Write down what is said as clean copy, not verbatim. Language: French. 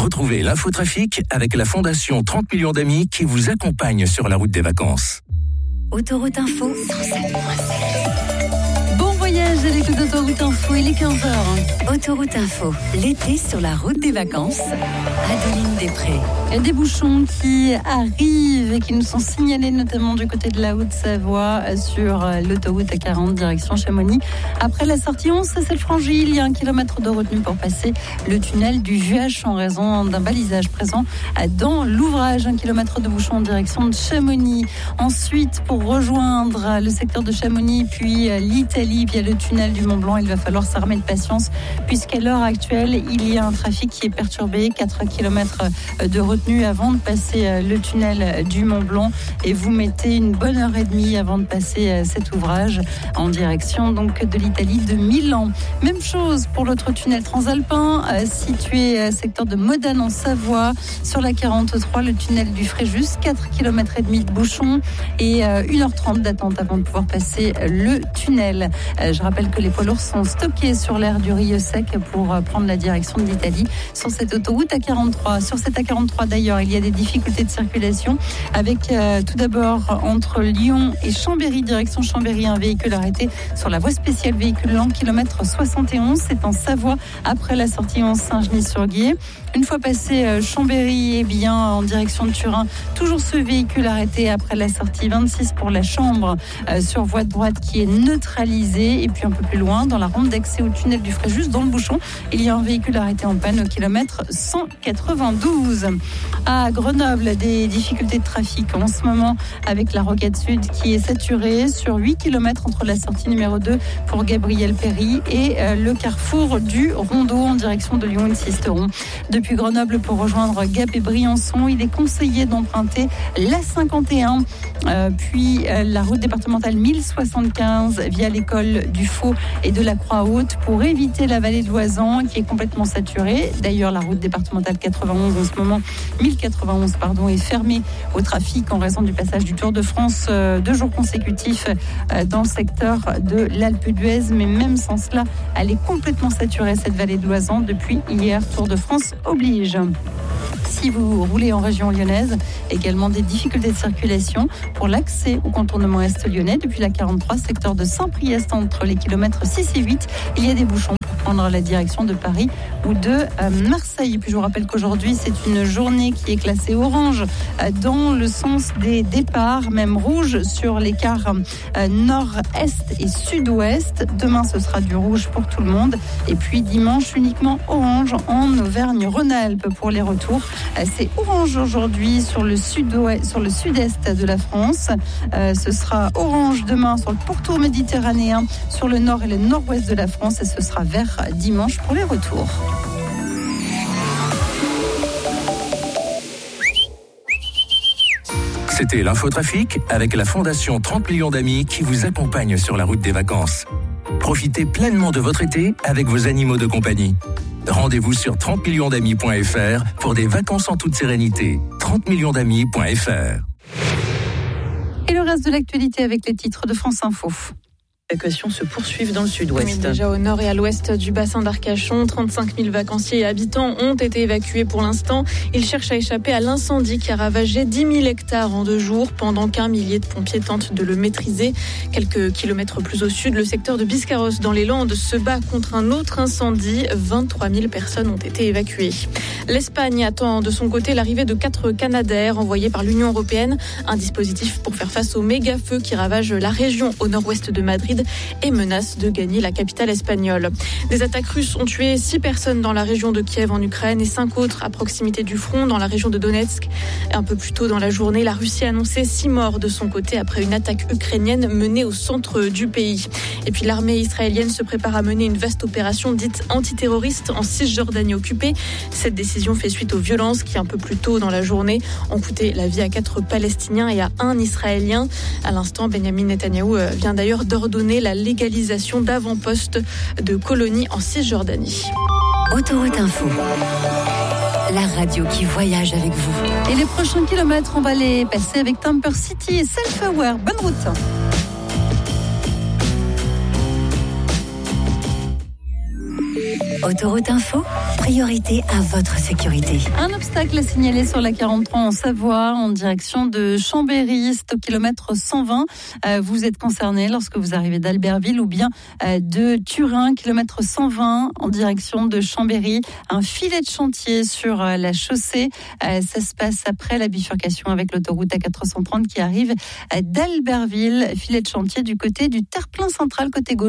Retrouvez l'infotrafic avec la Fondation 30 millions d'amis qui vous accompagne sur la route des vacances. Autoroute Info 107.7. Bon voyage à l'écoute d'Autoroute Info, il est 15h. Autoroute Info, l'été sur la route des vacances. Adeline Després. Il y a des bouchons qui arrivent et qui nous sont signalés notamment du côté de la Haute-Savoie sur l'autoroute A40 direction Chamonix. Après la sortie 11, c'est le franchi. Il y a 1 kilomètre de retenue pour passer le tunnel du Juach en raison d'un balisage présent dans l'ouvrage. 1 kilomètre de bouchons en direction de Chamonix. Ensuite, pour rejoindre le secteur de Chamonix puis l'Italie via le tunnel du Mont-Blanc, il va falloir s'armer de patience puisqu'à l'heure actuelle, il y a un trafic qui est perturbé. 4 kilomètres de retenue avant de passer le tunnel du Mont-Blanc et vous mettez une bonne heure et demie avant de passer cet ouvrage en direction donc de l'Italie de Milan. Même chose pour l'autre tunnel transalpin situé secteur de Modane en Savoie sur la 43, le tunnel du Fréjus, 4 km et demi de bouchons et 1h30 d'attente avant de pouvoir passer le tunnel. Je rappelle que les poids lourds sont stockés sur l'aire du Rieux Sec pour prendre la direction de l'Italie sur cette autoroute A43. Sur cette A43 d'ailleurs, il y a des difficultés de circulation avec tout d'abord entre Lyon et Chambéry, direction Chambéry, un véhicule arrêté sur la voie spéciale véhicule lent, kilomètre 71. C'est en Savoie, après la sortie 11 Saint-Genis-sur-Guiers. Une fois passé Chambéry, eh bien, en direction de Turin, toujours ce véhicule arrêté après la sortie 26 pour la Chambre sur voie de droite qui est neutralisée. Et puis un peu plus loin, dans la rampe d'accès au tunnel du Fréjus, dans le bouchon, il y a un véhicule arrêté en panne au kilomètre 192. À Grenoble, des difficultés de trafic en ce moment avec la Rocade Sud qui est saturée sur 8 km entre la sortie numéro 2 pour Gabriel Péry et le carrefour du Rondeau en direction de Lyon-Sisteron. Depuis Grenoble, pour rejoindre Gap et Briançon, il est conseillé d'emprunter la 51, puis la route départementale 1075 via l'école du Faux et de la Croix-Haute pour éviter la vallée de l'Oisan qui est complètement saturée. D'ailleurs, la route départementale 91 en ce moment, 1091 est fermée au trafic en raison du passage du Tour de France 2 jours consécutifs dans le secteur de l'Alpe d'Huez. Mais même sans cela, elle est complètement saturée cette vallée de l'Oisan depuis hier. Tour de France oblige. Si vous roulez en région lyonnaise, également des difficultés de circulation pour l'accès au contournement est lyonnais depuis la 43, secteur de Saint-Priest entre les kilomètres 6 et 8. Il y a des bouchons pour prendre la direction de Paris ou de Marseille. Et puis je vous rappelle qu'aujourd'hui, c'est une journée qui est classée orange dans le sens des départs, même rouge sur l'écart nord-est et sud-ouest. Demain, ce sera du rouge pour tout le monde. Et puis dimanche, uniquement orange en Auvergne-Rhône-Alpes pour les retours. C'est orange aujourd'hui sur le sud-est de la France. Ce sera orange demain sur le pourtour méditerranéen, sur le nord et le nord-ouest de la France. Et ce sera vert dimanche pour les retours. C'était l'infotrafic avec la Fondation 30 millions d'amis qui vous accompagne sur la route des vacances. Profitez pleinement de votre été avec vos animaux de compagnie. Rendez-vous sur 30millionsdamis.fr pour des vacances en toute sérénité. 30millionsdamis.fr. Et le reste de l'actualité avec les titres de France Info. Les évacuations se poursuivent dans le sud-ouest. Oui, déjà au nord et à l'ouest du bassin d'Arcachon, 35 000 vacanciers et habitants ont été évacués pour l'instant. Ils cherchent à échapper à l'incendie qui a ravagé 10 000 hectares en 2 jours pendant qu'un millier de pompiers tentent de le maîtriser. Quelques kilomètres plus au sud, le secteur de Biscarrosse dans les Landes se bat contre un autre incendie. 23 000 personnes ont été évacuées. L'Espagne attend de son côté l'arrivée de 4 Canadair envoyés par l'Union européenne. Un dispositif pour faire face aux méga-feux qui ravagent la région au nord-ouest de Madrid et menace de gagner la capitale espagnole. Des attaques russes ont tué 6 personnes dans la région de Kiev en Ukraine et 5 autres à proximité du front dans la région de Donetsk. Un peu plus tôt dans la journée, la Russie a annoncé 6 morts de son côté après une attaque ukrainienne menée au centre du pays. Et puis l'armée israélienne se prépare à mener une vaste opération dite antiterroriste en Cisjordanie occupée. Cette décision fait suite aux violences qui, un peu plus tôt dans la journée, ont coûté la vie à 4 Palestiniens et à 1 Israélien. À l'instant, Benjamin Netanyahou vient d'ailleurs d'ordonner la légalisation d'avant-postes de colonies en Cisjordanie. Autoroute Info, la radio qui voyage avec vous. Et les prochains kilomètres, on va les passer avec Temper City et Self-Aware. Bonne route. Autoroute Info, priorité à votre sécurité. Un obstacle signalé sur la 43 en Savoie, en direction de Chambéry, c'est au kilomètre 120. Vous êtes concerné lorsque vous arrivez d'Albertville ou bien de Turin, kilomètre 120 en direction de Chambéry. Un filet de chantier sur la chaussée. Ça se passe après la bifurcation avec l'autoroute A430 qui arrive d'Albertville. Filet de chantier du côté du terre-plein central, côté gauche.